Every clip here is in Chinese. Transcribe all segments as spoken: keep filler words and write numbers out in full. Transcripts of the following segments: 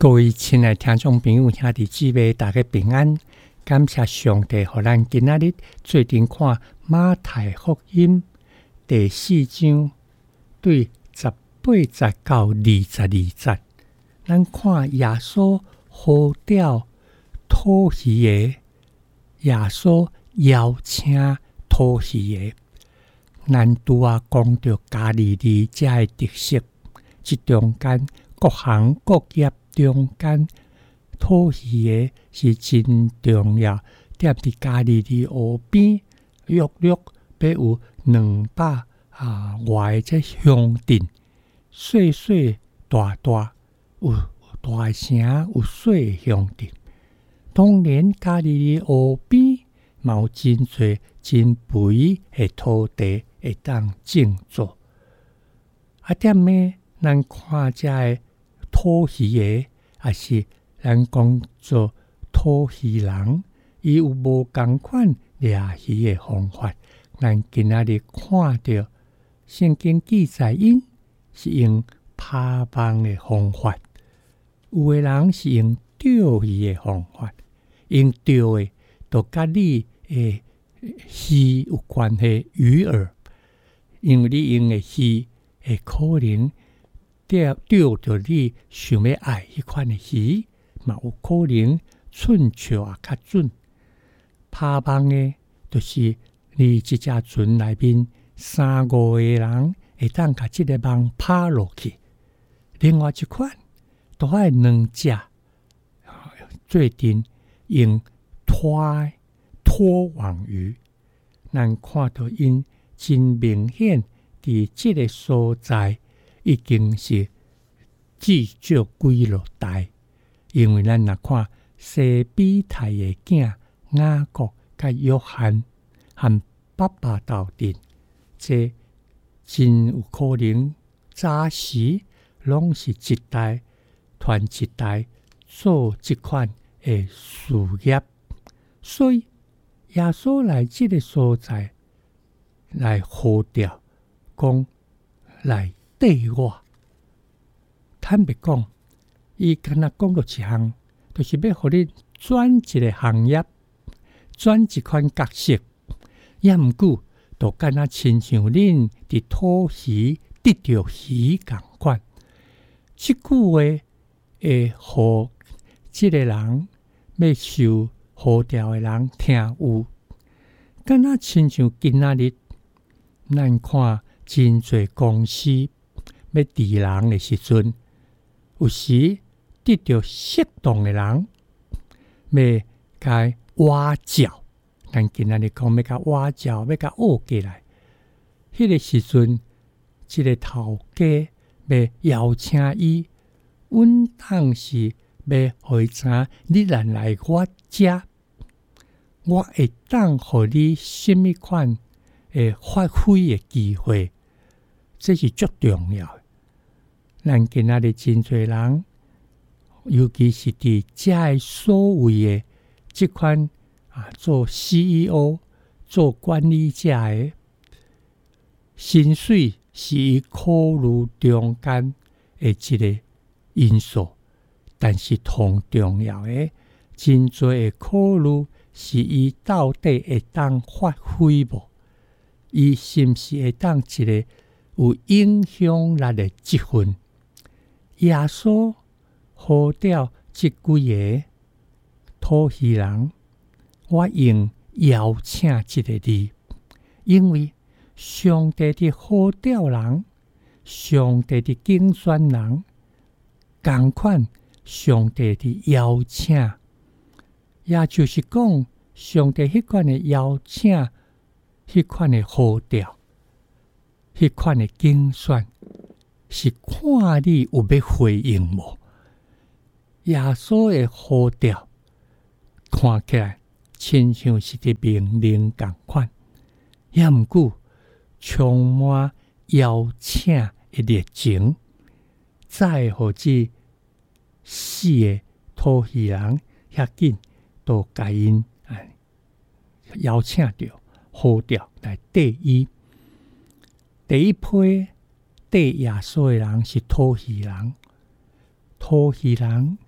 各位亲爱听众朋友、兄弟姊妹，大家平安！感谢上帝，互咱今仔日做阵看马太福音第四章对十八节到二十二节。咱看耶稣呼召讨鱼的，耶稣邀请讨鱼的。咱拄啊讲到加利利遮的特色，即中间各行各业中间讨鱼的是真重要。踮伫加利利河边，约略要有两百啊外的这乡镇，细细大大有大城有小的乡镇。当然，加利利河边嘛有真侪真肥的土地会当种作。啊，踮呢，咱看遮的讨鱼的，也是咱讲做讨鱼人，伊有无共款掠鱼的方法。咱今仔日看到圣经记载，因是用拍网的方法，有的人是用钓鱼的方法，用钓的就甲你的鱼有关系，鱼饵，因为你用的鱼会可能钓钓到你想要爱迄款的鱼，嘛有可能寸尺也较准。拍网的，就是你即只船内面三五个人会当甲即个网拍落去。另外一款，都爱两只做阵用拖拖网鱼。咱看到因真明显，伫即个所在已经是至少几落代。因为咱若看西比太的囝雅各甲约翰和爸爸斗阵，这真有可能早时拢是一代传一代做即款的事业。所以耶稣来即个所在来呼召，讲来缀我。坦白讲，伊敢若讲到一项，就是要互你转一个行业，转一款角色，也毋过，就敢若亲像恁伫讨鱼得着鱼共款。即句话会互即个人要受呼召的人听有，敢若亲像今仔日，咱看真侪公司要治人的时阵，有时得到适当的人要甲挖角。咱今仔日讲要甲挖角，要甲挖过来，迄个时阵，即个头家要邀请伊，稳当是要互伊知影，你来来我遮，我会当互你什么款诶发挥的机会，这是足重要的。咱今仔日真侪人，尤其是伫遮的所谓的即款啊，做 C E O、做管理者的薪水，是伊考虑中间的一个因素，但是同重要的，真侪会考虑是伊到底会当发挥无？伊是毋是会当一个有影响力的积分？耶稣呼召即几个讨鱼人，我用邀请即个字，因为上帝的呼召人，上帝的竞选人，同款上帝的邀请，也就是讲，上帝迄款的邀请，迄款的呼召，迄款的竞选，是看你有要回应无？耶稣的呼召看起来亲像是伫命令共款，也毋过充满邀请的热情，再互即四个讨鱼人遐紧都甲因邀请着、呼召来缀伊。第一批缀耶稣的人是讨鱼人，讨鱼人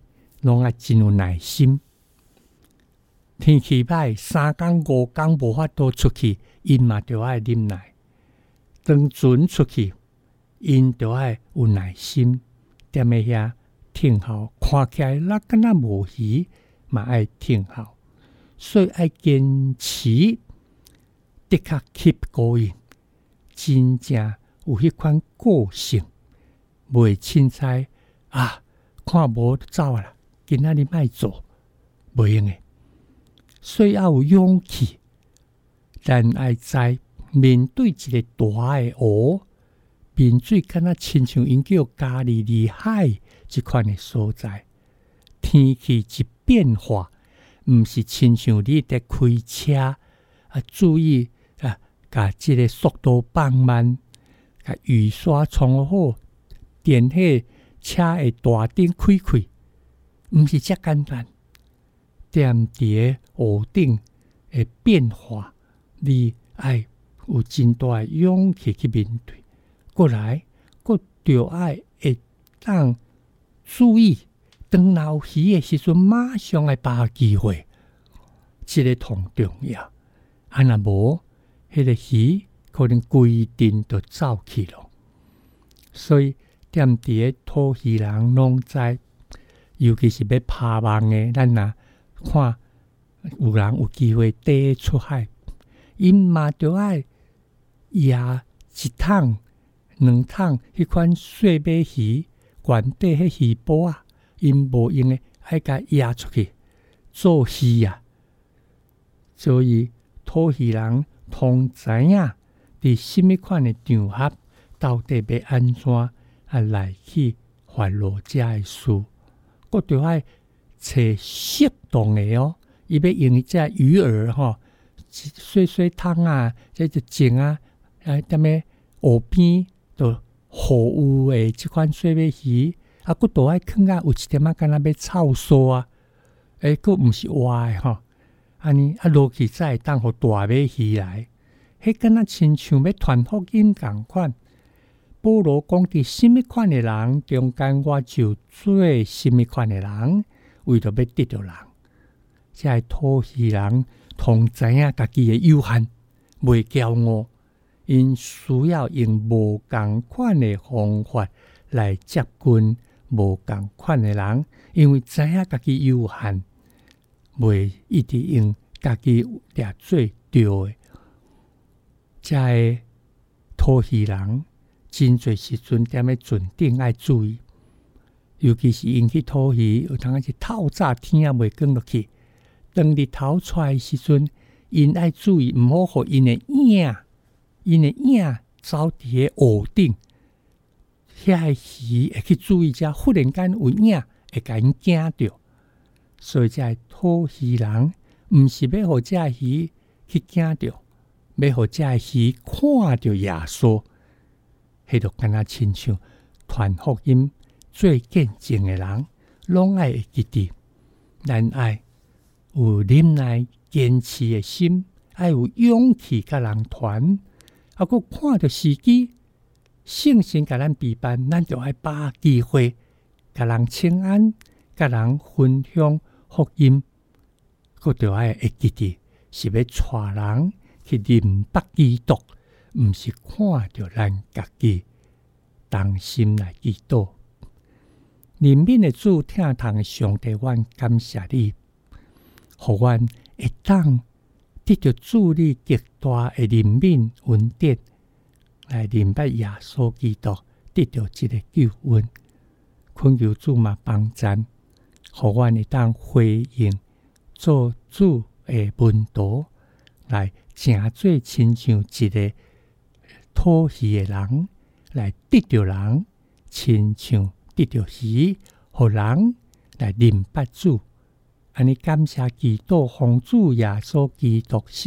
拢爱真有耐心。天气歹，三工五工无法度出去，因嘛着爱忍耐。当船出去，因着爱有耐心，踮咧遐听候，看起来那敢若无鱼，嘛爱听候，所以爱坚持，的确 keep going， 真正有迄款个性，袂凊彩啊，看无走啦，今仔日莫做，袂用诶。所以要有勇气，但爱知面对一个大诶湖，面水敢若亲像因叫加利利海即款诶所在，天气一变化，毋是亲像你伫开车啊，注意啊，甲即个速度放慢，甲雨刷创好，电迄车诶大灯开开，毋是遮简单。踮伫湖顶诶变化，你爱有真大诶勇气去面对。过来，佫着爱会当注意，当有鱼诶时阵，马上来把握机会，即个同重要。啊，若无，迄个鱼可能规定就走去咯。所以踮伫讨鱼人拢知，尤其是要拍网诶，咱若看有人有机会第出海，因嘛着爱野一桶、两桶迄款细尾鱼，原底迄鱼煲啊，因无用诶，爱甲野出去做鱼啊。所以讨鱼人通知影伫什么款诶场合，到底要安怎啊来去发落遮诶事，佫着爱找适当的哦，伊要用只鱼饵吼，细细桶啊，即就种啊，啊，踮咧湖边就互有诶即款细尾鱼，啊，佫倒爱囥啊，有一点仔敢若要臭臊啊，诶，佫毋是活诶吼，安尼啊落去才会当互大尾鱼来，迄敢若亲像要传福音共款。保罗讲伫什么款诶人中间，我就做什么款诶人。为着要得到人，即个讨鱼人通知影家己的有限，袂骄傲，因需要用无共款的方法来接近无共款的人，因为知影家己有限，袂一直用家己掠最对的。即个讨鱼人真侪时阵踮咧船顶爱注意。尤其是因去讨鱼，有当啊是透早天也袂光落去。当日头出来时阵，因爱注意，毋好互因的影，因的影走伫个湖顶，遐个鱼会去注意遮，忽然间有影会甲因惊着。所以遮讨鱼人，毋是要互遮鱼去惊着，要互遮鱼看着耶稣，迄就敢若亲像传福音。最见证的人，拢爱会记得，咱爱有忍耐、坚持的心，爱有勇气甲人传，啊，佫看到时机，圣神甲咱陪伴，咱就爱把握机会，甲人请安，甲人分享福音，佫就爱会记得，是要带人去认识基督，毋是看到咱家己同心来祈祷。怜悯的主，听从上帝，阮感谢你，互阮会当得到主你极大的怜悯恩典，来明白耶稣基督得到这个救恩。恳求主嘛帮咱，互阮会当回应做主的门徒，来成做亲像一个讨鱼的人，来得到人，亲像。得到鱼，互人来认识主，安尼感谢基督，奉主耶稣基督。